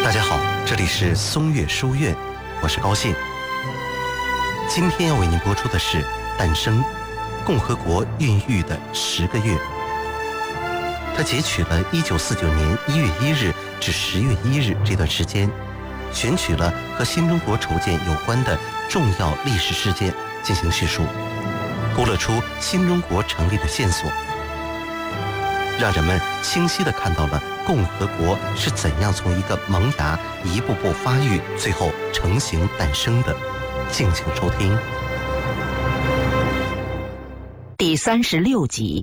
大家好，这里是松月书院，我是高兴。今天要为您播出的是《诞生：共和国孕育的10个月》。它截取了1949年1月1日至10月1日这段时间，选取了和新中国筹建有关的重要历史事件进行叙述，勾勒出新中国成立的线索，让人们清晰地看到了共和国是怎样从一个萌芽一步步发育，最后成型诞生的。敬请收听第36集。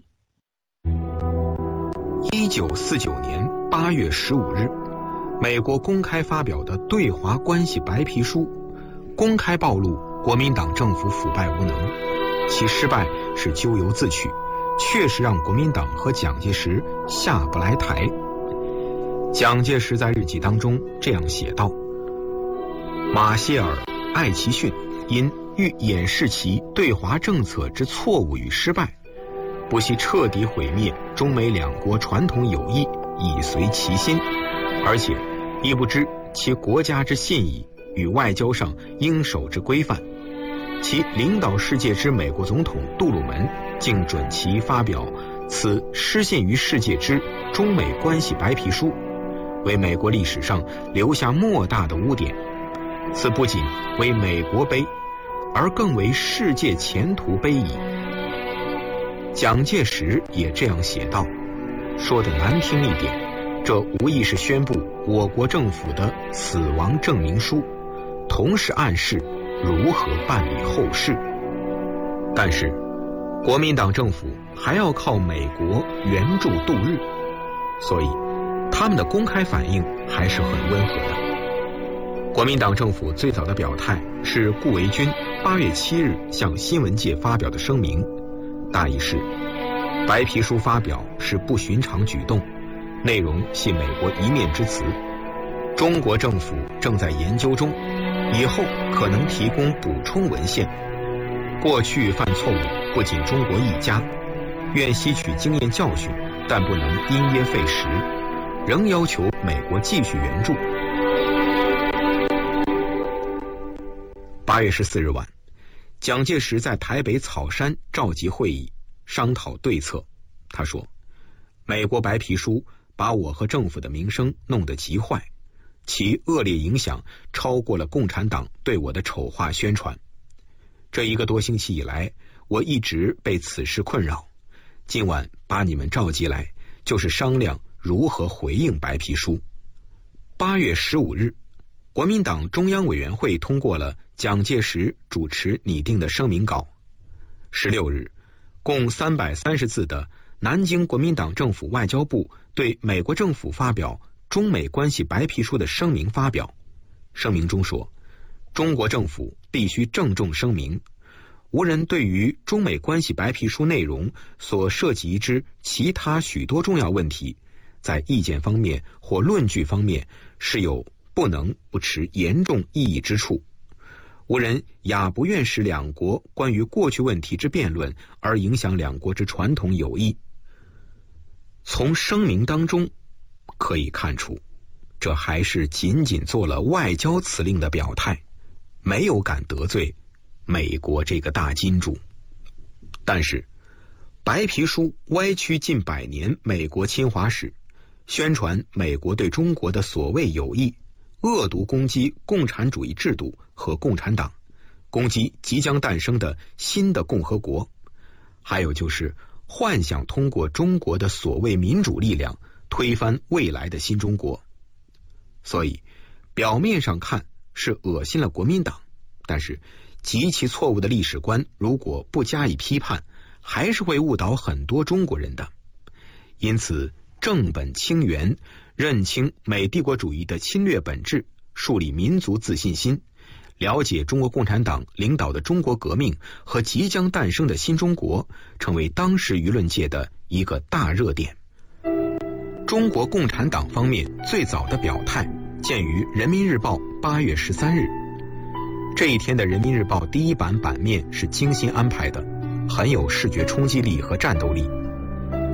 1949年8月15日，美国公开发表的对华关系白皮书，公开暴露国民党政府腐败无能，其失败是咎由自取，确实让国民党和蒋介石下不来台。蒋介石在日记当中这样写道：马歇尔、艾奇逊因欲掩饰其对华政策之错误与失败，不惜彻底毁灭中美两国传统友谊，以随其心，而且亦不知其国家之信义与外交上应守之规范。其领导世界之美国总统杜鲁门竟准其发表此失信于世界之中美关系白皮书，为美国历史上留下莫大的污点。此不仅为美国悲，而更为世界前途悲矣。蒋介石也这样写道，说得难听一点，这无疑是宣布我国政府的死亡证明书，同时暗示如何办理后事。但是国民党政府还要靠美国援助度日，所以他们的公开反应还是很温和的。国民党政府最早的表态是顾维钧8月7日向新闻界发表的声明，大意是白皮书发表是不寻常举动，内容系美国一面之词，中国政府正在研究中，以后可能提供补充文献。过去犯错误不仅中国一家，愿吸取经验教训，但不能因噎废食，仍要求美国继续援助。8月14日晚，蒋介石在台北草山召集会议，商讨对策。他说，美国白皮书把我和政府的名声弄得极坏，其恶劣影响超过了共产党对我的丑化宣传。这1个多星期以来，我一直被此事困扰，今晚把你们召集来，就是商量如何回应白皮书。8月15日，国民党中央委员会通过了蒋介石主持拟定的声明稿。16日，共330字的南京国民党政府外交部对美国政府发表中美关系白皮书的声明发表。声明中说，中国政府必须郑重声明，无人对于中美关系白皮书内容所涉及之其他许多重要问题，在意见方面或论据方面是有不能不持严重异议之处，无人也不愿使两国关于过去问题之辩论而影响两国之传统友谊。从声明当中可以看出，这还是仅仅做了外交辞令的表态，没有敢得罪美国这个大金主。但是白皮书歪曲近100年美国侵华史，宣传美国对中国的所谓友谊，恶毒攻击共产主义制度和共产党，攻击即将诞生的新的共和国，还有就是幻想通过中国的所谓民主力量推翻未来的新中国。所以表面上看是恶心了国民党，但是极其错误的历史观如果不加以批判，还是会误导很多中国人的。因此正本清源，认清美帝国主义的侵略本质，树立民族自信心，了解中国共产党领导的中国革命和即将诞生的新中国，成为当时舆论界的一个大热点。中国共产党方面最早的表态见于《人民日报》8月13日。这一天的《人民日报》第1版版面是精心安排的，很有视觉冲击力和战斗力，